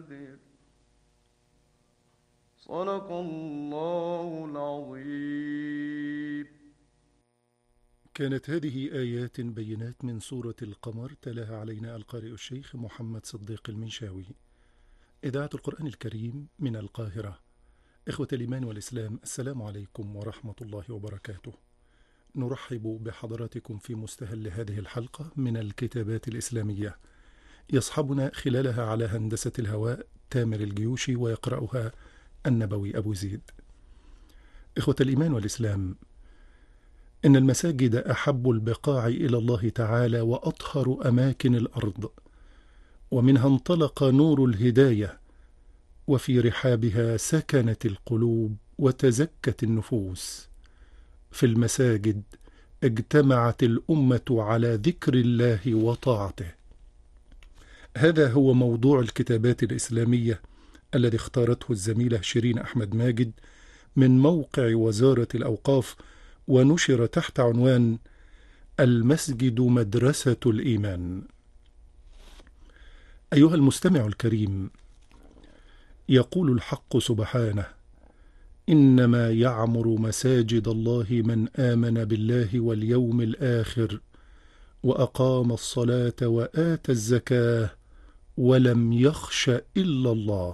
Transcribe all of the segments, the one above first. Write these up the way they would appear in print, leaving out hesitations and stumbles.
قدير. صدق الله العظيم. كانت هذه آيات بينات من سورة القمر تلاها علينا القارئ الشيخ محمد صديق المنشاوي. إذاعة القرآن الكريم من القاهرة. إخوة الإيمان والإسلام، السلام عليكم ورحمة الله وبركاته. نرحب بحضراتكم في مستهل هذه الحلقة من الكتابات الإسلامية. يصحبنا خلالها على هندسة الهواء تامر الجيوشي، ويقرأها النبوي أبو زيد. إخوة الإيمان والإسلام، إن المساجد أحب البقاع إلى الله تعالى وأطهر أماكن الأرض، ومنها انطلق نور الهداية، وفي رحابها سكنت القلوب وتزكت النفوس. في المساجد اجتمعت الأمة على ذكر الله وطاعته. هذا هو موضوع الكتابات الإسلامية الذي اختارته الزميلة شيرين أحمد ماجد من موقع وزارة الأوقاف، ونشر تحت عنوان المسجد مدرسة الإيمان. أيها المستمع الكريم، يقول الحق سبحانه: إنما يعمر مساجد الله من آمن بالله واليوم الآخر وأقام الصلاة وآتى الزكاة ولم يخش إلا الله.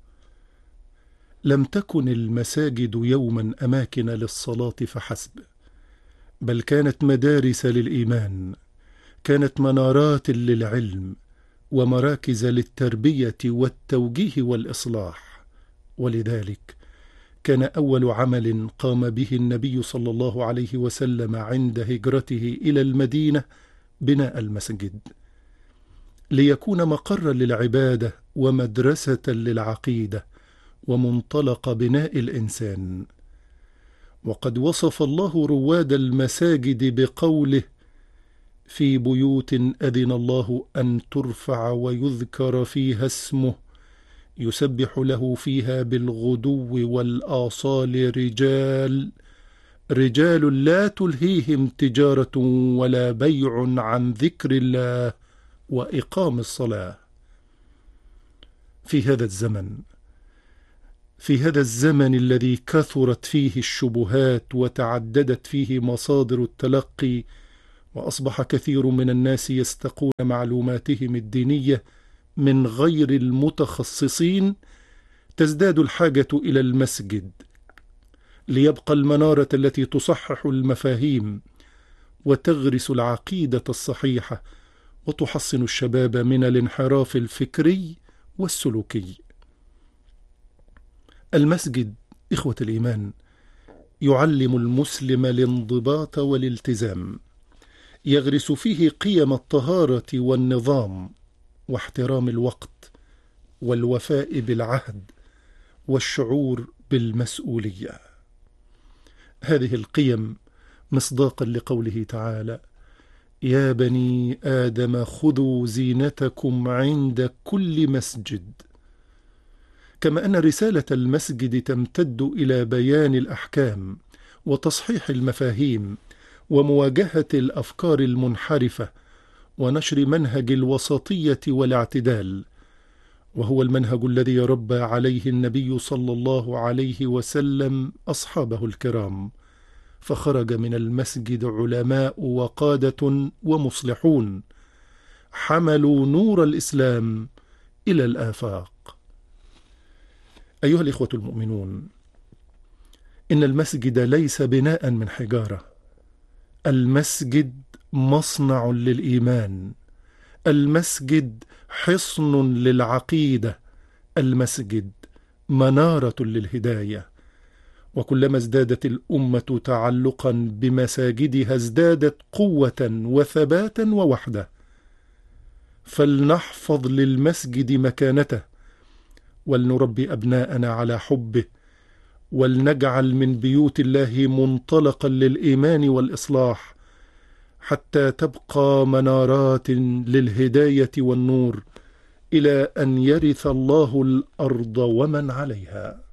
لم تكن المساجد يوما أماكن للصلاة فحسب، بل كانت مدارس للإيمان، كانت منارات للعلم، ومراكز للتربية والتوجيه والإصلاح. ولذلك كان أول عمل قام به النبي صلى الله عليه وسلم عند هجرته إلى المدينة بناء المسجد، ليكون مقرا للعبادة ومدرسة للعقيدة ومنطلق بناء الإنسان. وقد وصف الله رواد المساجد بقوله: في بيوت أذن الله أن ترفع ويذكر فيها اسمه يسبح له فيها بالغدو والآصال رجال لا تلهيهم تجارة ولا بيع عن ذكر الله وإقام الصلاة. في هذا الزمن الذي كثرت فيه الشبهات وتعددت فيه مصادر التلقي، وأصبح كثير من الناس يستقون معلوماتهم الدينية من غير المتخصصين، تزداد الحاجة إلى المسجد ليبقى المنارة التي تصحح المفاهيم وتغرس العقيدة الصحيحة وتحصن الشباب من الانحراف الفكري والسلوكي. المسجد، إخوة الإيمان، يعلم المسلم الانضباط والالتزام، يغرس فيه قيم الطهارة والنظام واحترام الوقت والوفاء بالعهد والشعور بالمسؤولية. هذه القيم مصداقا لقوله تعالى: يا بني آدم خذوا زينتكم عند كل مسجد. كما أن رسالة المسجد تمتد إلى بيان الأحكام وتصحيح المفاهيم ومواجهة الأفكار المنحرفة ونشر منهج الوسطية والاعتدال، وهو المنهج الذي ربى عليه النبي صلى الله عليه وسلم أصحابه الكرام، فخرج من المسجد علماء وقادة ومصلحون حملوا نور الإسلام إلى الآفاق. أيها الإخوة المؤمنون، إن المسجد ليس بناء من حجارة، المسجد مصنع للإيمان، المسجد حصن للعقيدة، المسجد منارة للهداية. وكلما ازدادت الأمة تعلقا بمساجدها ازدادت قوة وثباتا ووحدة. فلنحفظ للمسجد مكانته، ولنربي أبناءنا على حبه، ولنجعل من بيوت الله منطلقا للإيمان والإصلاح، حتى تبقى منارات للهداية والنور إلى أن يرث الله الأرض ومن عليها.